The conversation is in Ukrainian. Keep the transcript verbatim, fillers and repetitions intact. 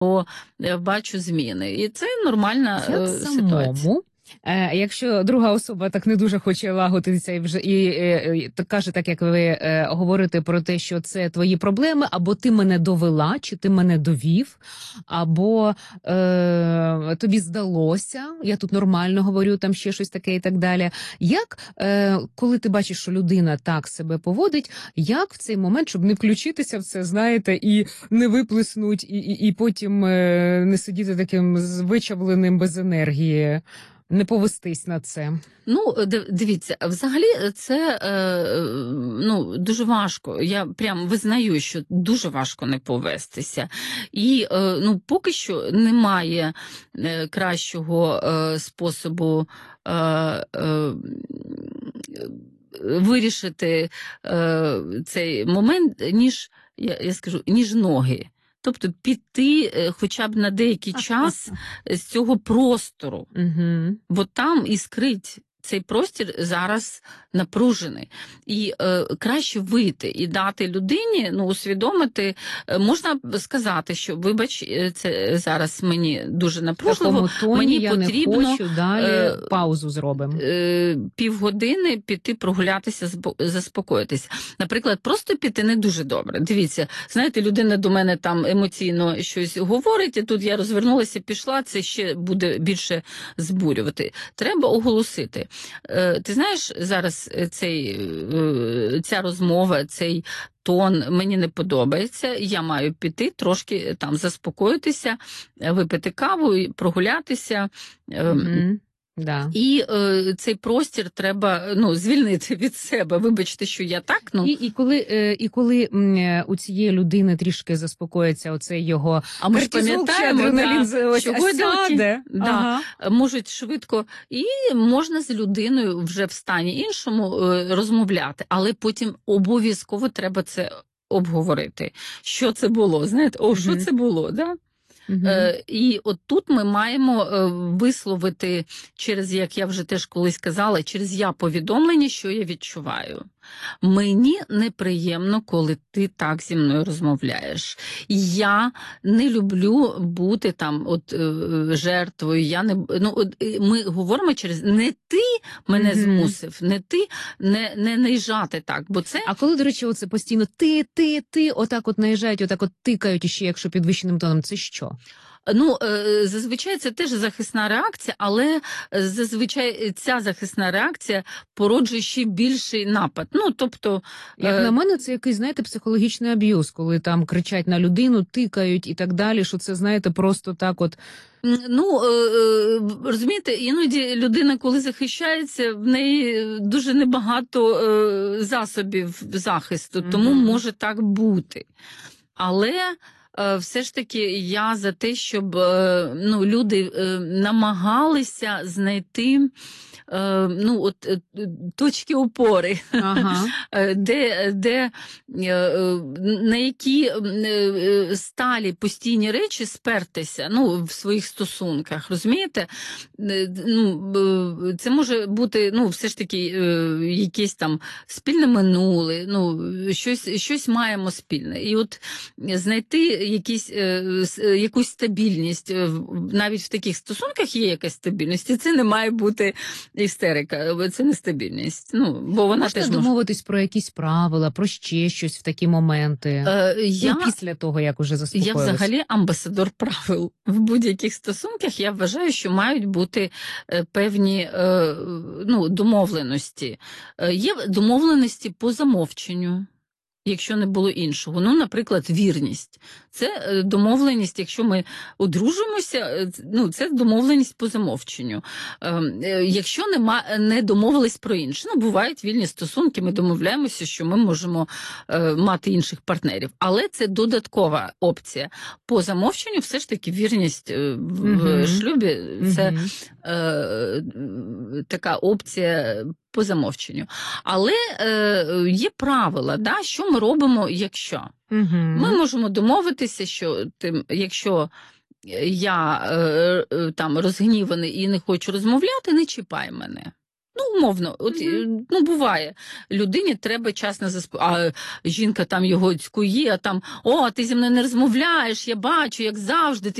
О, е, бачу зміни. І це нормальна Як е, ситуація. самому, е, якщо друга особа так не дуже хоче лагодитися і вже і, е, і так каже, так як ви е, говорите про те, що це твої проблеми, або ти мене довела, чи ти мене довів, або е, тобі здалося, я тут нормально говорю, там ще щось таке і так далі. Як, е, коли ти бачиш, що людина так себе поводить, як в цей момент, щоб не включитися в це, знаєте, і не виплеснуть, і, і, і потім е, не сидіти таким з- вичавленим без енергії, не повестись на це? Ну, див- дивіться, взагалі це е, ну, дуже важко. Я прям визнаю, що дуже важко не повестися. І е, ну, поки що немає е, кращого е, способу е, е, вирішити е, цей момент, ніж, я, я скажу, ніж ноги. Тобто піти е, хоча б на деякий час з цього простору. Угу. Бо там іскрить. Цей простір зараз напружений. І е, краще вийти і дати людині, ну, усвідомити, е, можна сказати, що, вибач, е, це зараз мені дуже В напружливо, такому тоні мені я потрібно, не хочу, далі е, паузу зробимо. е, півгодини піти прогулятися, збо- заспокоїтися. Наприклад, просто піти не дуже добре. Дивіться, знаєте, людина до мене там емоційно щось говорить, і тут я розвернулася, пішла, це ще буде більше збурювати. Треба оголосити. Е, Ти знаєш, зараз цей, е, ця розмова, цей тон мені не подобається, я маю піти трошки там заспокоїтися, е, випити каву, і прогулятися. е, Угу. Да. І е, цей простір треба, ну, звільнити від себе. Вибачте, що я так, ну, І, і коли, е, і коли м, е, у цієї людини трішки заспокоїться оцей його а ми ж кортизол чи пам'ятаємо, адреналін да, з- ось що осяде. видалки, да, Ага. можуть швидко, і можна з людиною вже в стані іншому е, розмовляти, але потім обов'язково треба це обговорити. Що це було? Знаєте, о, що Мгм. це було, да? Мгм. Е, і от тут ми маємо е, висловити через, як я вже теж колись казала, через я повідомлення, що я відчуваю. Мені неприємно, коли ти так зі мною розмовляєш. Я не люблю бути там от е, жертвою. Я не ну от е, ми говоримо через не ти мене Мгм. змусив, не ти не, не наїжджати так, бо це А коли, до речі, оце постійно ти, ти, ти, отак от наїжджають, отак от тикають іще, якщо підвищеним тоном, це що? Ну, е, зазвичай це теж захисна реакція, але е, зазвичай ця захисна реакція породжує ще більший напад. Ну, тобто, Як е, на мене, це якийсь, знаєте, психологічний аб'юз, коли там кричать на людину, тикають і так далі, що це, знаєте, просто так от. м, ну, е, е, розумієте, іноді людина, коли захищається, в неї дуже небагато е, засобів захисту, тому Мгм. може так бути. Але е, все ж таки я за те, щоб е, ну, люди е, намагалися знайти е, ну, от, е, точки опори, Ага. е, де, де е, е, на які е, е, сталі постійні речі спертися, ну, в своїх стосунках, розумієте? Е, Ну, е, це може бути, ну, все ж таки, е, якесь там спільне минуле, ну, щось, щось маємо спільне. І от знайти якісь, е, с- е, якусь стабільність, е, в- навіть в таких стосунках є якась стабільність, і це не має бути істерика, це не стабільність. Ну, бо вона Можна теж може. домовитись про якісь правила, про ще щось в такі моменти. Е, я, Ну, після того, як уже я заспокоїлись. взагалі амбасадор правил. В будь-яких стосунках я вважаю, що мають бути е, певні е, ну, домовленості. Е, Є домовленості по замовченню. Якщо не було іншого. Ну, наприклад, вірність. Це е, домовленість, якщо ми одружуємося, е, ц- ну, це домовленість по замовченню. Ем, е, Якщо нема, не домовились про інше, ну, бувають вільні стосунки, ми домовляємося, що ми можемо е, мати інших партнерів. Але це додаткова опція. По замовченню все ж таки вірність е, в Мгм. шлюбі – це Мгм. е, така опція по замовченню. Але е, є правила, да, що ми робимо, якщо. Мгм. Ми можемо домовитися, що ти, якщо я е, е, там розгніваний і не хочу розмовляти, не чіпай мене. Ну, умовно, от, Мгм. ну, буває. Людині треба час на засп... А жінка там його цькує, а там, о, ти зі мною не розмовляєш, я бачу, як завжди, ти